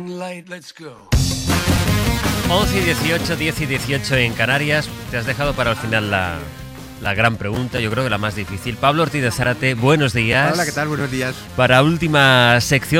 Let's go. 11 y 18, 10 y 18 en Canarias. Te has dejado para el final la gran pregunta, yo creo que la más difícil. Pablo Ortiz de Zárate, buenos días. Hola, ¿qué tal? Buenos días. Para última sección